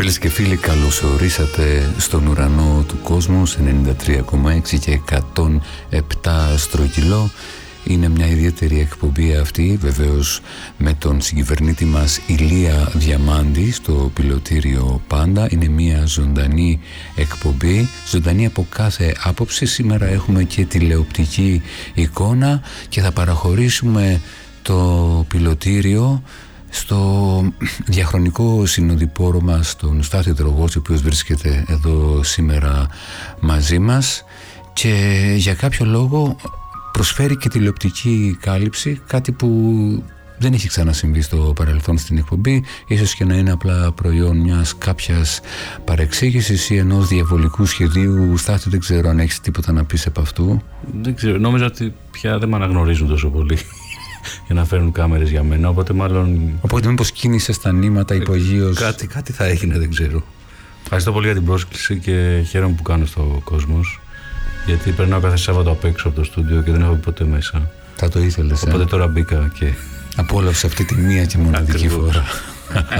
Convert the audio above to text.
Φίλες και φίλοι, καλώς ορίσατε στον ουρανό του κόσμου σε 93,6 και 107 στρογγυλό. Είναι μια ιδιαίτερη εκπομπή αυτή, βεβαίως με τον συγκυβερνήτη μας Ηλία Διαμάντη στο πιλωτήριο πάντα. Είναι μια ζωντανή εκπομπή, ζωντανή από κάθε άποψη. Σήμερα έχουμε και τηλεοπτική εικόνα και θα παραχωρήσουμε το πιλωτήριο στο διαχρονικό συνοδοιπόρο μας, τον Στάθη Τρογότσι, ο οποίος βρίσκεται εδώ σήμερα μαζί μας και για κάποιο λόγο προσφέρει και τηλεοπτική κάλυψη, κάτι που δεν έχει ξανασυμβεί στο παρελθόν στην εκπομπή, ίσως και να είναι απλά προϊόν μιας κάποιας παρεξήγησης ή ενός διαβολικού σχεδίου. Στάθη, δεν ξέρω αν έχεις τίποτα να πεις από αυτού. Δεν ξέρω, νόμιζα ότι πια δεν με αναγνωρίζουν τόσο πολύ για να φέρνουν κάμερες για μένα, οπότε μάλλον... Οπότε μήπως κίνησες τα νήματα υπογείως. Κάτι θα έγινε, δεν ξέρω. Ευχαριστώ πολύ για την πρόσκληση και χαίρομαι που κάνω στο Κόσμος, γιατί περνάω κάθε Σάββατο απ' έξω από το στούντιο και δεν έχω ποτέ μέσα. Θα το ήθελες. Οπότε τώρα μπήκα και... Απόλαυσε αυτή τη μία και μοναδική φορά.